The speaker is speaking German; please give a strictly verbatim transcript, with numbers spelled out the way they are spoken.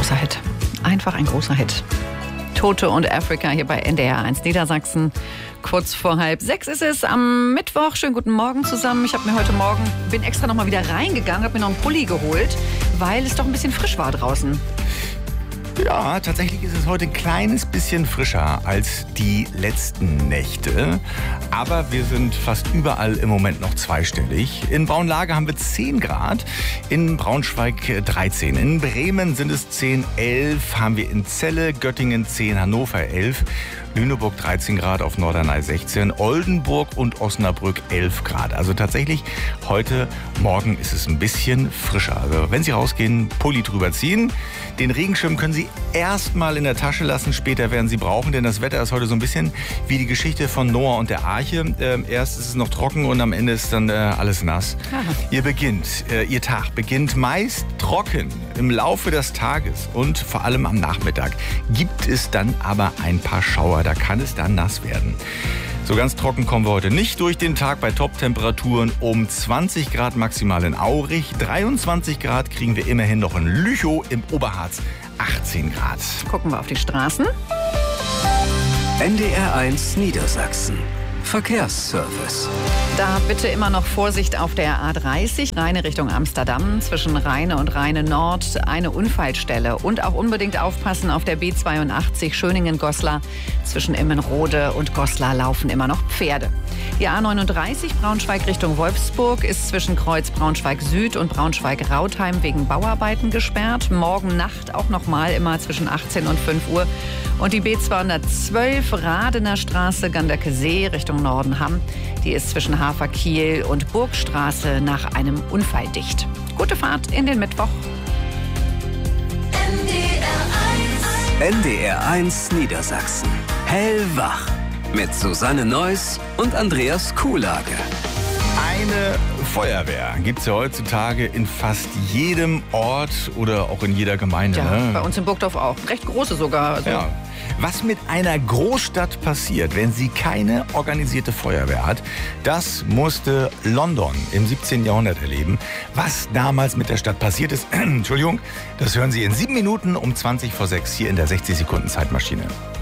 großer Hit. Einfach ein großer Hit. Tote und Africa hier bei N D R eins Niedersachsen. Kurz vor halb sechs ist es am Mittwoch. Schönen guten Morgen zusammen. Ich habe mir heute Morgen, bin extra noch mal wieder reingegangen, habe mir noch einen Pulli geholt, weil es doch ein bisschen frisch war draußen. Ja, tatsächlich ist es heute ein kleines bisschen frischer als die letzten Nächte. Aber wir sind fast überall im Moment noch zweistellig. In Braunlage haben wir zehn Grad, in Braunschweig dreizehn. In Bremen sind es zehn, elf haben wir in Celle, Göttingen zehn, Hannover elf. Lüneburg dreizehn Grad, auf Norderney sechzehn, Oldenburg und Osnabrück elf Grad. Also tatsächlich, heute Morgen ist es ein bisschen frischer. Also wenn Sie rausgehen, Pulli drüber ziehen. Den Regenschirm können Sie erstmal in der Tasche lassen, später werden Sie brauchen, denn das Wetter ist heute so ein bisschen wie die Geschichte von Noah und der Arche. Ähm, erst ist es noch trocken und am Ende ist dann äh, alles nass. Aha. Ihr beginnt, äh, Ihr Tag beginnt meist trocken. Im Laufe des Tages und vor allem am Nachmittag gibt es dann aber ein paar Schauer. Da kann es dann nass werden. So ganz trocken kommen wir heute nicht durch den Tag bei Top-Temperaturen um zwanzig Grad maximal in Aurich. dreiundzwanzig Grad kriegen wir immerhin noch in Lüchow, im Oberharz achtzehn Grad. Gucken wir auf die Straßen. N D R eins Niedersachsen. Verkehrsservice. Da bitte immer noch Vorsicht auf der A dreißig, Rheine Richtung Amsterdam. Zwischen Rheine und Rheine Nord eine Unfallstelle. Und auch unbedingt aufpassen auf der B zweiundachtzig Schöningen-Goslar. Zwischen Immenrode und Goslar laufen immer noch Pferde. Die A neununddreißig Braunschweig Richtung Wolfsburg ist zwischen Kreuz Braunschweig Süd und Braunschweig-Rautheim wegen Bauarbeiten gesperrt. Morgen Nacht auch noch mal immer zwischen achtzehn und fünf Uhr. Und die B zweihundertzwölf Radener Straße Ganderke See Richtung Nordenham, die ist zwischen Haferkiel und Burgstraße nach einem Unfall dicht. Gute Fahrt in den Mittwoch. N D R eins Niedersachsen. Hellwach. Mit Susanne Neuss und Andreas Kuhlage. Eine Feuerwehr gibt es ja heutzutage in fast jedem Ort oder auch in jeder Gemeinde. Ja, ne? Bei uns in Burgdorf auch. Recht große sogar. Also. Ja. Was mit einer Großstadt passiert, wenn sie keine organisierte Feuerwehr hat, das musste London im siebzehnten Jahrhundert erleben. Was damals mit der Stadt passiert ist, Entschuldigung, das hören Sie in sieben Minuten um zwanzig vor sechs hier in der sechzig Sekunden Zeitmaschine.